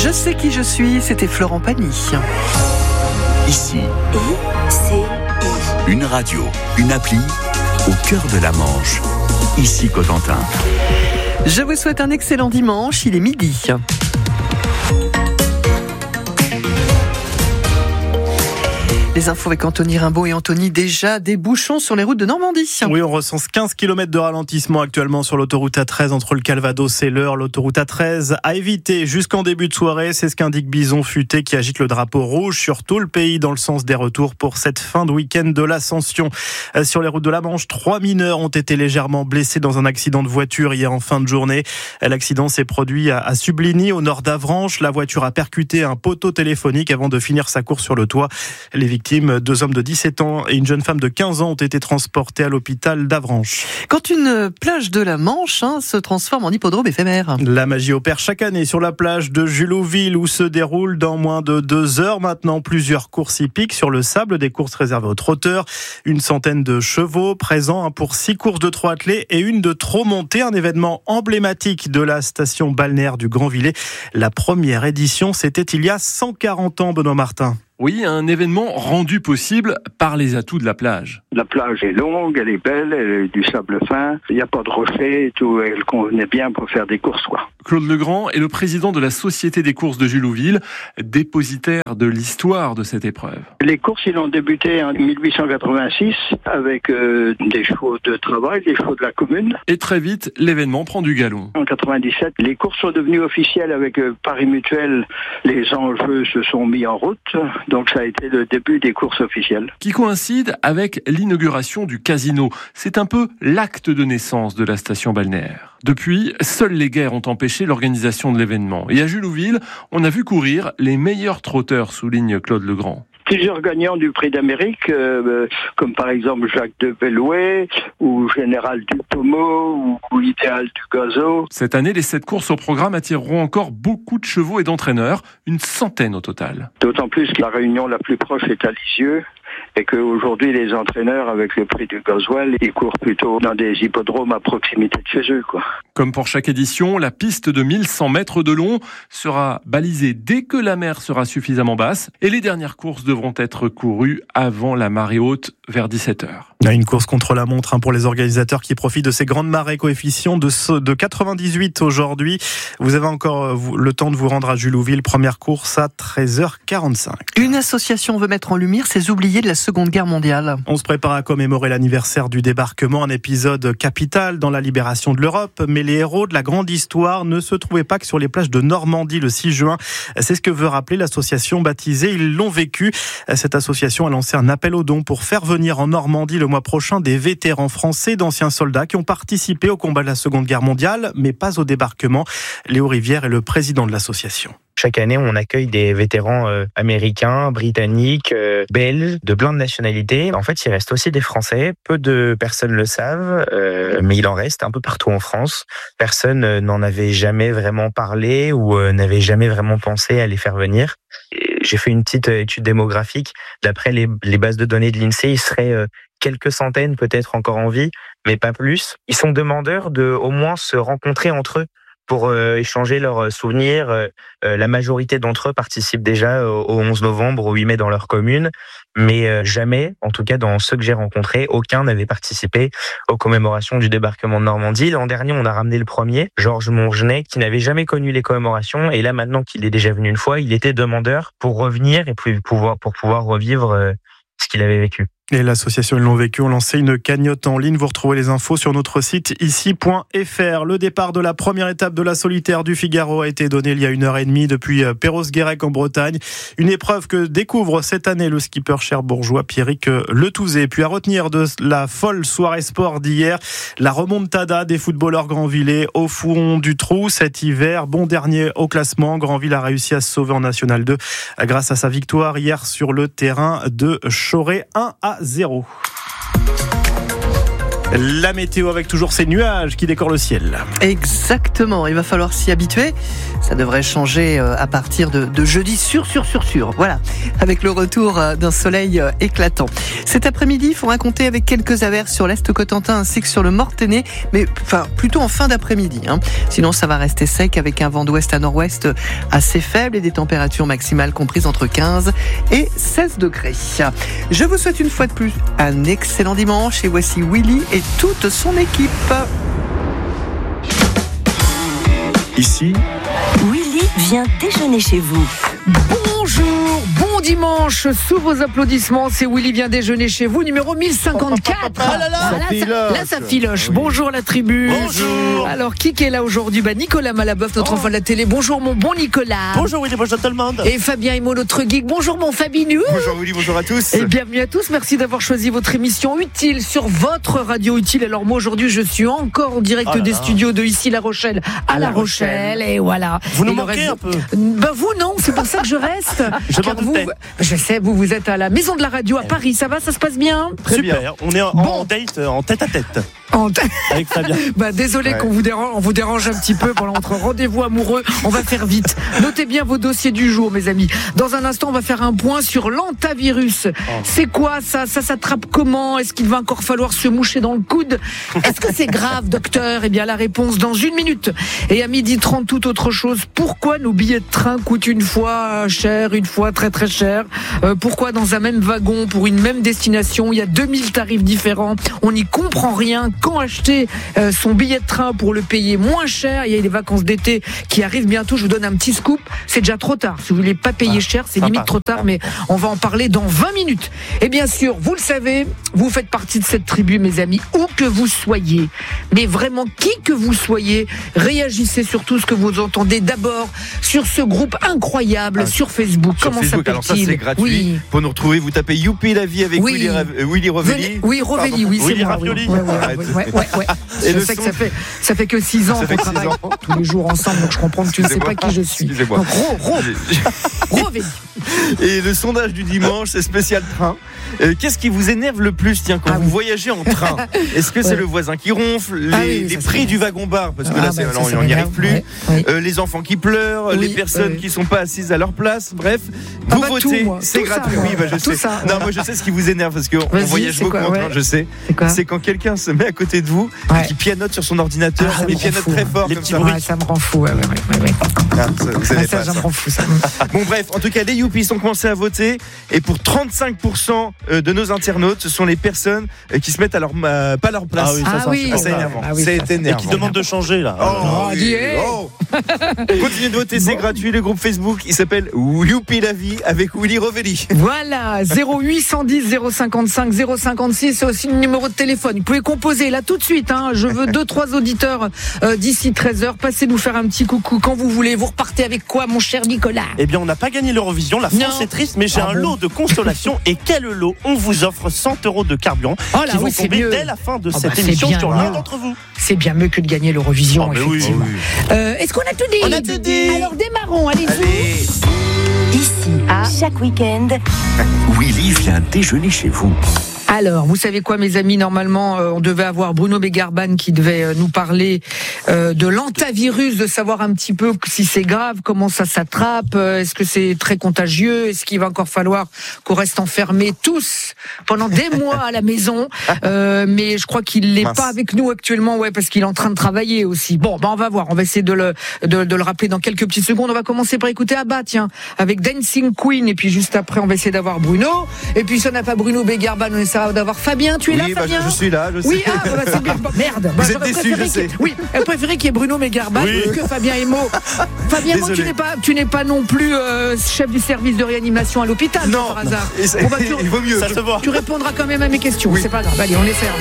Je sais qui je suis, c'était Florent Pagny. Ici, ICI. une radio, une appli, au cœur de la Manche. Ici Cotentin. Je vous souhaite un excellent dimanche, il est midi. Les infos avec Anthony Rimbaud et Anthony, déjà des bouchons sur les routes de Normandie. Oui, on recense 15 km de ralentissement actuellement sur l'autoroute A13 entre le Calvados et l'Eure. L'autoroute A13 à éviter jusqu'en début de soirée, c'est ce qu'indique Bison Futé qui agite le drapeau rouge sur tout le pays dans le sens des retours pour cette fin de week-end de l'Ascension. Sur les routes de la Manche, 3 mineurs ont été légèrement blessés dans un accident de voiture hier en fin de journée. L'accident s'est produit à Subligny, au nord d'Avranches. La voiture a percuté un poteau téléphonique avant de finir sa course sur le toit. Les victimes, 2 hommes de 17 ans et une jeune femme de 15 ans ont été transportés à l'hôpital d'Avranches. Quand une plage de la Manche se transforme en hippodrome éphémère. La magie opère chaque année sur la plage de Julouville où se déroulent dans moins de 2 heures maintenant plusieurs courses hippiques sur le sable, des courses réservées aux trotteurs, une centaine de chevaux présents pour 6 courses de 3 attelés et une de trop montée, un événement emblématique de la station balnéaire du Grand-Villet. La première édition, c'était il y a 140 ans, Benoît Martin. Oui, un événement rendu possible par les atouts de la plage. La plage est longue, elle est belle, elle est du sable fin, il n'y a pas de rochers et tout, elle convenait bien pour faire des courses, quoi. Claude Legrand est le président de la Société des courses de Julouville, dépositaire de l'histoire de cette épreuve. Les courses, ils ont débuté en 1886 avec des chevaux de travail, des chevaux de la commune. Et très vite, l'événement prend du galon. En 97, les courses sont devenues officielles avec Paris Mutuel. Les enjeux se sont mis en route, donc ça a été le début des courses officielles. Qui coïncide avec l'inauguration du casino. C'est un peu l'acte de naissance de la station balnéaire. Depuis, seules les guerres ont empêché l'organisation de l'événement. Et à Julouville, on a vu courir les meilleurs trotteurs, souligne Claude Legrand. Plusieurs gagnants du prix d'Amérique, comme par exemple Jacques de Bellouet, ou Général du Pommeau, ou Idéal du Gazo. Cette année, les 7 courses au programme attireront encore beaucoup de chevaux et d'entraîneurs, une centaine au total. D'autant plus que la réunion la plus proche est à Lisieux, et qu'aujourd'hui, les entraîneurs, avec le prix du gasoil, ils courent plutôt dans des hippodromes à proximité de chez eux, quoi. Comme pour chaque édition, la piste de 1100 mètres de long sera balisée dès que la mer sera suffisamment basse et les dernières courses devront être courues avant la marée haute vers 17h. Une course contre la montre pour les organisateurs qui profitent de ces grandes marées coefficients de 98 aujourd'hui. Vous avez encore le temps de vous rendre à Julouville. Première course à 13h45. Une association veut mettre en lumière ces oubliés de la Seconde Guerre mondiale. On se prépare à commémorer l'anniversaire du débarquement, un épisode capital dans la libération de l'Europe. Mais les héros de la grande histoire ne se trouvaient pas que sur les plages de Normandie le 6 juin. C'est ce que veut rappeler l'association baptisée Ils l'ont vécu. Cette association a lancé un appel aux dons pour faire venir en Normandie le mois prochain des vétérans français, d'anciens soldats qui ont participé au combat de la Seconde Guerre mondiale, mais pas au débarquement. Léo Rivière est le président de l'association. Chaque année, on accueille des vétérans américains, britanniques, belges, de plein de nationalités. En fait, il reste aussi des Français. Peu de personnes le savent, mais il en reste un peu partout en France. Personne n'en avait jamais vraiment parlé ou n'avait jamais vraiment pensé à les faire venir. J'ai fait une petite étude démographique. D'après les bases de données de l'INSEE, il serait quelques centaines peut-être encore en vie, mais pas plus. Ils sont demandeurs de au moins se rencontrer entre eux pour échanger leurs souvenirs. La majorité d'entre eux participent déjà au 11 novembre, au 8 mai dans leur commune, mais jamais, en tout cas dans ceux que j'ai rencontrés, aucun n'avait participé aux commémorations du débarquement de Normandie. L'an dernier, on a ramené le premier, Georges Mongenet, qui n'avait jamais connu les commémorations, et là maintenant qu'il est déjà venu une fois, il était demandeur pour revenir et pour pouvoir revivre ce qu'il avait vécu. Et l'association Ils l'ont vécu ont lancé une cagnotte en ligne. Vous retrouvez les infos sur notre site ici.fr. Le départ de la première étape de la solitaire du Figaro a été donné il y a 1h30 depuis Perros-Guirec en Bretagne. Une épreuve que découvre cette année le skipper cherbourgeois Pierrick Letouzé. Puis à retenir de la folle soirée sport d'hier, la remontada des footballeurs Grand-Villais au fond du trou cet hiver. Bon dernier au classement. Grand-Ville a réussi à se sauver en National 2 grâce à sa victoire hier sur le terrain de Choré 1-0. La météo avec toujours ces nuages qui décorent le ciel. Exactement, il va falloir s'y habituer. Ça devrait changer à partir de jeudi sûr. Voilà, avec le retour d'un soleil éclatant. Cet après-midi, il faudra compter avec quelques averses sur l'Est Cotentin ainsi que sur le Mortainais, mais plutôt en fin d'après-midi. Sinon, ça va rester sec avec un vent d'ouest à nord-ouest assez faible et des températures maximales comprises entre 15 et 16 degrés. Je vous souhaite une fois de plus un excellent dimanche et voici Willy et toute son équipe. Ici, Willy vient déjeuner chez vous. Bonjour, bon dimanche, sous vos applaudissements, c'est Willy vient déjeuner chez vous, numéro 1054. Là, ça filoche. Oui. Bonjour la tribu. Bonjour. Alors, qui est là aujourd'hui ? Nicolas Malaboeuf, notre enfant de la télé. Bonjour mon bon Nicolas. Bonjour Willy, bonjour tout le monde. Et Fabien Imo, notre geek. Bonjour mon Fabinou. Bonjour Willy, bonjour à tous. Et bienvenue à tous, merci d'avoir choisi votre émission Utile sur votre radio Utile. Alors moi aujourd'hui, je suis encore en direct des studios de ici La Rochelle à La Rochelle. Et voilà. Vous nous manquez un peu. Vous non, c'est pour ça que je reste. Je sais, vous êtes à la Maison de la Radio à Paris, ça va, ça se passe bien ? Très bien, on est en date, en tête à tête. Avec Fabien. Désolé qu'on on vous dérange un petit peu pendant notre rendez-vous amoureux. On va faire vite. Notez bien vos dossiers du jour, mes amis. Dans un instant, on va faire un point sur l'antavirus. C'est quoi ça ? Ça s'attrape comment ? Est-ce qu'il va encore falloir se moucher dans le coude ? Est-ce que c'est grave, docteur ? Eh bien, la réponse dans 1 minute. Et à 12h30, toute autre chose. Pourquoi nos billets de train coûtent une fois cher, une fois très très cher ? Pourquoi dans un même wagon, pour une même destination, il y a 2000 tarifs différents ? On n'y comprend rien. Quand acheter son billet de train pour le payer moins cher ? Il y a les vacances d'été qui arrivent bientôt. Je vous donne un petit scoop. C'est déjà trop tard. Si vous voulez pas payer cher, c'est limite trop tard, mais on va en parler dans 20 minutes. Et bien sûr, vous le savez, vous faites partie de cette tribu, mes amis, où que vous soyez. Mais vraiment, qui que vous soyez, réagissez sur tout ce que vous entendez. D'abord, sur ce groupe incroyable sur Facebook. Sur Comment Facebook, alors ça c'est gratuit. Oui. Pour nous retrouver, vous tapez Youpi la vie avec Willy Rovelli. Oui, Rovelli, oui, c'est Willy moi. Ravioli. Ouais. Et je sais que ça fait que 6 ans qu'on travaille tous les jours ensemble, donc je comprends que tu ne sais pas qui je suis. Excusez-moi. Donc Rovelli. Et le sondage du dimanche, c'est spécial train. Qu'est-ce qui vous énerve le plus, quand vous voyagez en train ? Est-ce que c'est le voisin qui ronfle, les prix du wagon-bar, parce que là, on n'y arrive plus, les enfants qui pleurent, les personnes qui sont pas assises à leur place, bref, vous votez, c'est gratuit. Je sais. Non, moi je sais ce qui vous énerve, parce qu'on voyage beaucoup en train, je sais. C'est quand quelqu'un se met à côté de vous et qui pianote sur son ordinateur, mais pianote très fort, les petits bruits. Ça me rend fou. Ça me rend fou, ça. Bon, bref, en tout cas, les Youpi ont commencé à voter, et pour 35% de nos internautes, ce sont les personnes qui se mettent pas à leur place. C'est énervant. C'est énervant. Et qui demandent de changer, là. Continuez de voter, c'est gratuit. Le groupe Facebook, il s'appelle Youpi la vie avec Willy Rovelli. Voilà, 0810 055 056, c'est aussi le numéro de téléphone. Vous pouvez composer là tout de suite. Je veux 2-3 auditeurs d'ici 13h. Passez nous faire un petit coucou quand vous voulez. Vous repartez avec quoi, mon cher Nicolas ? Eh bien, on n'a pas gagné l'Eurovision. La France est triste, mais j'ai un lot de consolation. Et quel lot ? On vous offre 100 € de carburant qui vont tomber dès la fin de cette émission sur l'un d'entre vous. C'est bien mieux que de gagner l'Eurovision, effectivement. Est-ce qu'on a tout dit ? On a tout dit. Alors démarrons, allez-y. Ici, chaque week-end, Willy vient déjeuner chez vous. Alors, vous savez quoi, mes amis ? Normalement, on devait avoir Bruno Begarban qui devait nous parler de l'antavirus, de savoir un petit peu si c'est grave, comment ça s'attrape, est-ce que c'est très contagieux, est-ce qu'il va encore falloir qu'on reste enfermés tous pendant des mois à la maison. Mais je crois qu'il n'est pas avec nous actuellement, parce qu'il est en train de travailler aussi. Bon, on va voir, on va essayer de le rappeler dans quelques petites secondes. On va commencer par écouter Abba, avec Dancing Queen, et puis juste après, on va essayer d'avoir Bruno. Et puis si on n'a pas Bruno Begarban, on essaiera d'avoir Fabien. Tu es là, Fabien ? Je suis là, je sais. Oui, c'est bien. Merde. Vous êtes déçus, je sais. Oui, elle préférait qu'il y ait Bruno Begarban que Fabien Imo. Fabien Imo, tu n'es pas non plus chef du service de réanimation à l'hôpital, par hasard. Il vaut mieux. Ça se voit. Tu répondras quand même à mes questions. C'est pas grave. Allez, on essaie.